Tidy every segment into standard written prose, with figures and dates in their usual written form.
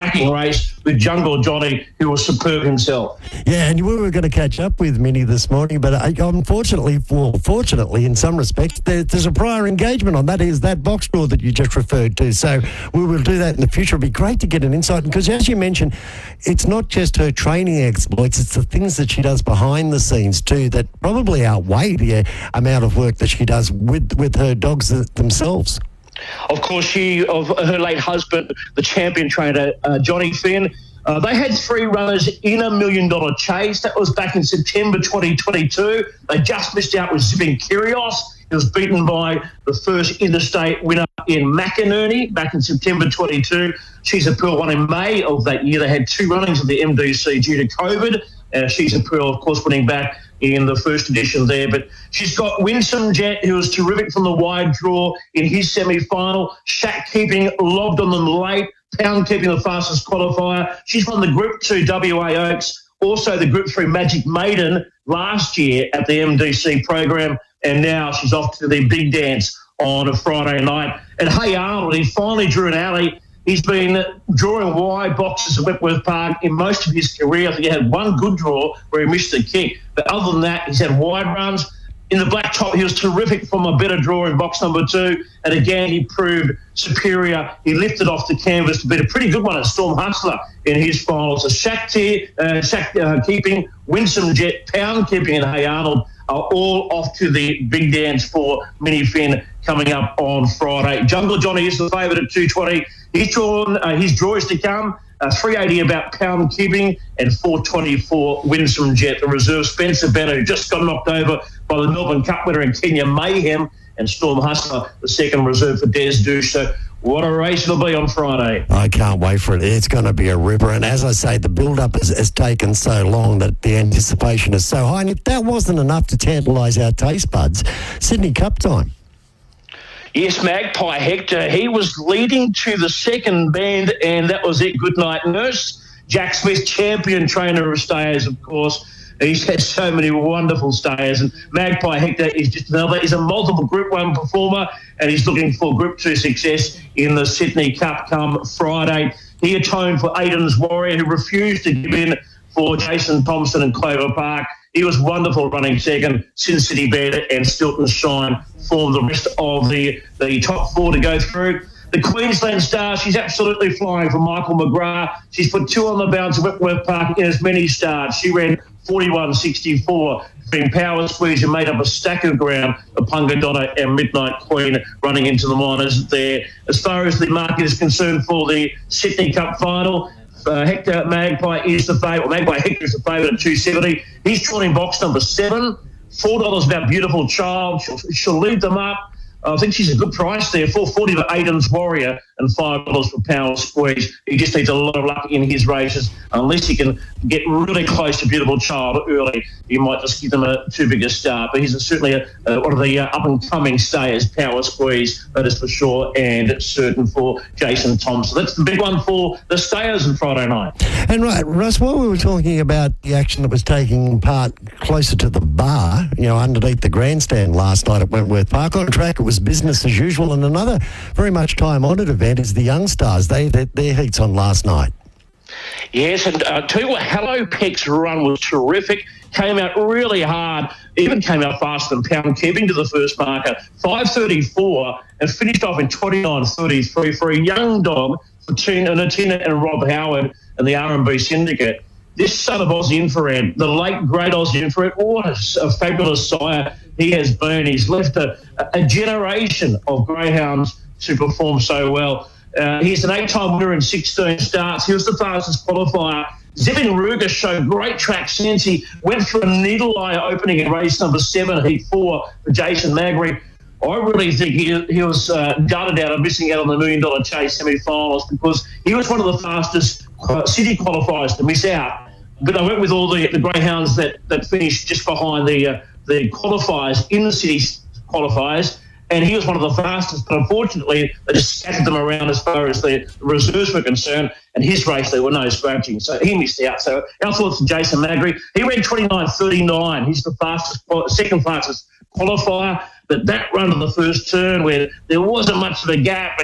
cracking race with Jungle Johnny, who was superb himself. Yeah, and we were going to catch up with Minnie this morning, but fortunately, in some respects, there's a prior engagement on that. Is that box draw that you just referred to. So we will do that in the future. It'd be great to get an insight, because as you mentioned, it's not just her training exploits, it's the things that she does behind the scenes too that probably outweigh the amount of work that she does with her dogs themselves. Of course, of her late husband, the champion trainer, Johnny Finn, they had 3 runners in $1 million chase. That was back in September 2022. They just missed out with Zipping Kyrgios. He was beaten by the first interstate winner in McInerney back in September 22. Sheeza Pearl won in May of that year. They had 2 runnings of the MDC due to COVID. Sheeza Pearl, of course, winning back in the first edition there. But she's got Winsome Jet, who was terrific from the wide draw in his semi-final. Shack Keeping lobbed on them late. Pound Keeping the fastest qualifier. She's won the Group 2 WA Oaks, also the Group 3 Magic Maiden last year at the MDC program, and now she's off to the big dance on a Friday night. And Hey Arnold, he finally drew an alley. He's been drawing wide boxes at Wentworth Park in most of his career. I think he had one good draw where he missed a kick. But other than that, he's had wide runs. In the black top, he was terrific from a better draw in box number 2. And again, he proved superior. He lifted off the canvas to beat a pretty good one at Storm Hustler in his final. So Shack Keeping, Winsome Jet, Pound Keeping, and Hey Arnold are all off to the big dance for Minnie Finn coming up on Friday. Jungle Johnny is the favourite at 220. He's drawn his draw is to come. 380 about Pound Keeping and 424 Winsome Jet. The reserve Spencer Benner, who just got knocked over by the Melbourne Cup winner in Kenya Mayhem, and Storm Hustler, the second reserve for Des Douche. So what a race it'll be on Friday. I can't wait for it. It's going to be a ripper. And as I say, the build-up has taken so long that the anticipation is so high. And if that wasn't enough to tantalise our taste buds, Sydney Cup time. Yes, Magpie Hector, he was leading to the second bend, and that was it. Good night, Nurse. Jack Smith, champion trainer of stayers, of course. He's had so many wonderful stayers, and Magpie Hector is just another. He's a multiple Group 1 performer, and he's looking for Group 2 success in the Sydney Cup come Friday. He atoned for Aiden's Warrior, who refused to give in for Jason Thompson and Clover Park. He was wonderful running second. Sin City Bandit and Stilton Shine formed the rest of the top 4 to go through. The Queensland Star, she's absolutely flying for Michael McGrath. She's put 2 on the bounce at Wentworth Park in as many starts. She ran 41.64. Being Power Squeeze and made up a stack of ground. The Pungadonna and Midnight Queen running into the minors there. As far as the market is concerned for the Sydney Cup final, Hector Magpie is the favourite. Magpie Hector is the favourite at 270. He's drawn in box number 7. $4 about Beautiful Child. She'll lead them up. I think she's a good price there. $4.40 for Aiden's Warrior and $5 for Power Squeeze. He just needs a lot of luck in his races. Unless he can get really close to Beautiful Child early, he might just give them a too big a start. But he's certainly one of the up-and-coming stayers, Power Squeeze, that is for sure, and certain for Jason Thompson. That's the big one for the stayers on Friday night. And right, Russ, while we were talking about the action that was taking part closer to the bar, underneath the grandstand last night at Wentworth Park, on track it was business as usual, and another very much time-honoured event is the Young Stars. Their heats on last night. Yes, and tell you what, Hello Peck's run was terrific. Came out really hard, even came out faster than Pound Keeping to the first marker, 5.34, and finished off in 29.33 for a young dog for Tina and Rob Howard and the R&B Syndicate. This son of Aussie Infrared, the late great Aussie Infrared, what a fabulous sire he has been. He's left a generation of greyhounds to perform so well. He's an 8-time winner in 16 starts. He was the fastest qualifier. Zevin Ruger showed great track sense. He went for a needle eye opening in race number 7, heat 4 for Jason Magri. I really think he was gutted out of missing out on the $1 million chase semi-finals, because he was one of the fastest city qualifiers to miss out. But I went with all the greyhounds that finished just behind the qualifiers in the city qualifiers, and he was one of the fastest, but unfortunately they just scattered them around as far as the reserves were concerned, and his race there were no scratching, so he missed out. So our thoughts to Jason Magri. He ran 29.39. He's the second fastest qualifier, but that run on the first turn where there wasn't much of a gap, and he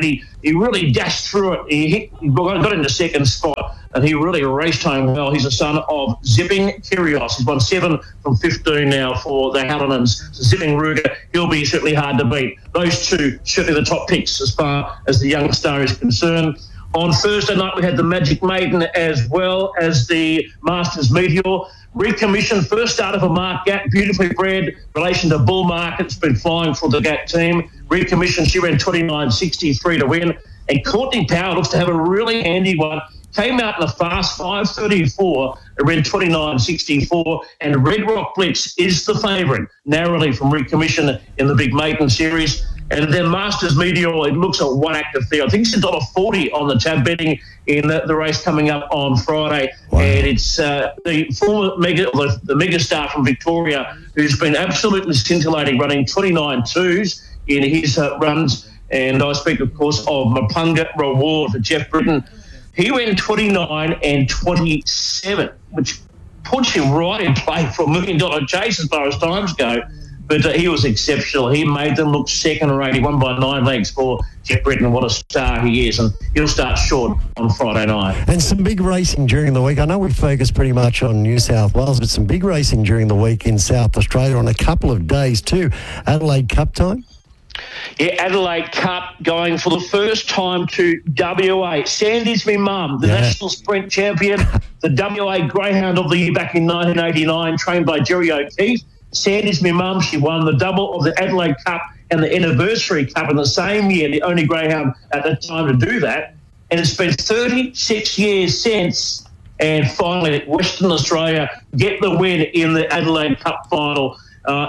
he really dashed through it. He got into second spot, and he really raced home well. He's a son of Zipping Kyrgios. He's won 7 from 15 now for the Hallinnans. Zipping Ruger, he'll be certainly hard to beat. Those two certainly the top picks as far as the young star is concerned. On Thursday night, we had the Magic Maiden as well as the Masters Meteor. Recommissioned, first starter for Mark Gatt, beautifully bred, relation to Bull Market. It's been flying for the Gatt team. Recommissioned, she ran 29.63 to win. And Courtney Power looks to have a really handy one. Came out in a fast 5.34 and ran 29.64. And Red Rock Blitz is the favourite, narrowly from Recommission in the Big Maiden Series. And then Masters Meteor, it looks at one active field. I think it's $1.40 on the tab betting in the race coming up on Friday. Wow. And it's the former mega star from Victoria who's been absolutely scintillating, running 29.2s in his runs. And I speak, of course, of Mapunga Reward for Jeff Britton. He ran 29 and 27, which puts him right in play for $1 million chase as far as times go. But he was exceptional. He made them look second rate. He won by 9 lengths for Jeff Britton. What a star he is. And he'll start short on Friday night. And some big racing during the week. I know we focus pretty much on New South Wales, but some big racing during the week in South Australia on a couple of days too. Adelaide Cup time? Yeah, Adelaide Cup going for the first time to WA. Sandy's me mum, the national sprint champion, the WA Greyhound of the Year back in 1989, trained by Jerry O'Keefe. Sandy's my mum. She won the double of the Adelaide Cup and the Anniversary Cup in the same year, the only greyhound at that time to do that. And it's been 36 years since, and finally Western Australia get the win in the Adelaide Cup final.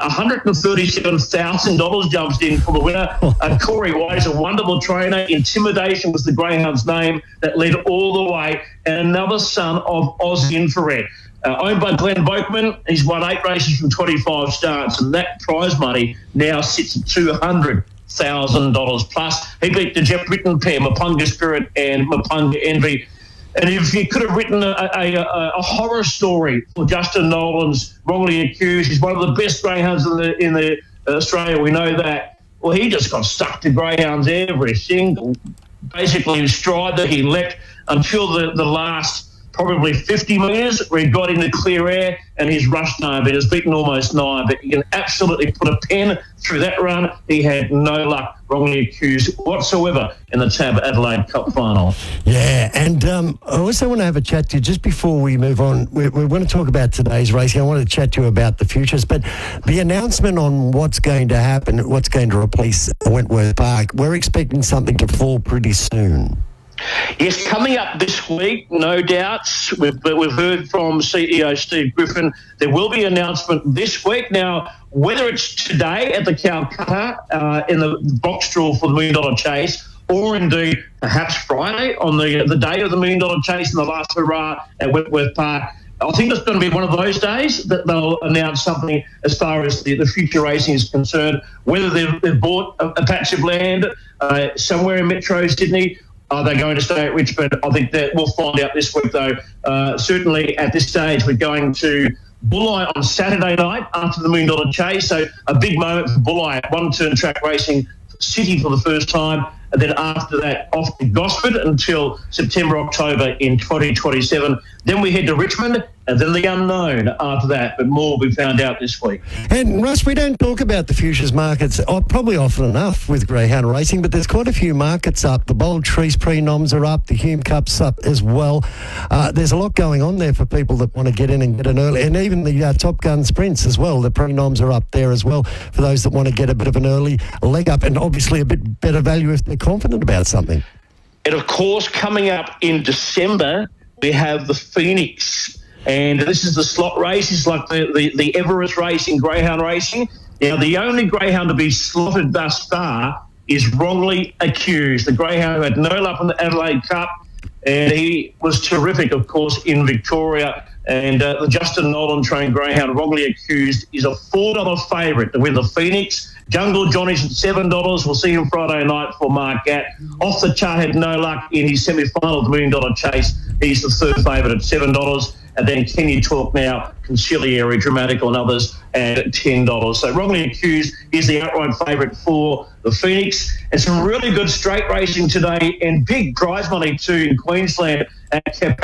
$137,000 jumps in for the winner. Corey White is a wonderful trainer. Intimidation was the greyhound's name that led all the way. And another son of Oz Infrared. Owned by Glenn Boakman, he's won 8 races from 25 starts, and that prize money now sits at $200,000 plus. He beat the Jeff Britton pair, Mapunga Spirit and Mapunga Envy. And if you could have written a horror story for Justin Nolan's Wrongly Accused, he's one of the best greyhounds in the Australia, we know that. Well, he just got stuck to greyhounds every single, basically stride that he leapt until the last probably 50 metres where he got into clear air and he's rushed home. It has beaten almost 9, but you can absolutely put a pen through that run. He had no luck, Wrongly Accused whatsoever in the Tab Adelaide Cup final. Yeah, and I also want to have a chat to you just before we move on. We want to talk about today's racing. I want to chat to you about the futures, but the announcement on what's going to happen, what's going to replace Wentworth Park, we're expecting something to fall pretty soon. Yes, coming up this week, no doubts. We've heard from CEO Steve Griffin. There will be an announcement this week. Now, whether it's today at the Calcutta in the box draw for the $1 million chase, or indeed perhaps Friday on the day of the $1 million chase and the last hurrah at Wentworth Park, I think it's going to be one of those days that they'll announce something as far as the future racing is concerned, whether they've bought a patch of land somewhere in Metro Sydney. Are they going to stay at Richmond? I think that we'll find out this week, though. Certainly at this stage, we're going to Bulli on Saturday night after the $1 million chase. So a big moment for Bulli at one-turn track racing city for the first time. And then after that, off to Gosford until September, October in 2027. Then we head to Richmond and then the unknown after that. But more will be found out this week. And Russ, we don't talk about the futures markets probably often enough with greyhound racing, but there's quite a few markets up. The Bold Trees pre-noms are up. The Hume Cup's up as well. There's a lot going on there for people that want to get in and get an early. And even the Top Gun Sprints as well. The pre-noms are up there as well for those that want to get a bit of an early leg up and obviously a bit better value if they're confident about something. And, of course, coming up in December, we have the Phoenix. And this is the slot race. It's like the Everest race in greyhound racing. Now, the only greyhound to be slotted thus far is Wrongly Accused, the greyhound who had no luck in the Adelaide Cup. And he was terrific, of course, in Victoria. And the Justin Nolan trained greyhound, Wrongly Accused, is a $4 favourite to win the Phoenix. Jungle Johnny's at $7. We'll see him Friday night for Mark Gatt. Off the chart had no luck in his semi-final of the $1 million chase. He's the third favourite at $7. and then Can You Talk Now, Conciliary, Dramatical and others at $10. So Wrongly Accused is the outright favourite for the Phoenix. And some really good straight racing today and big prize money too in Queensland at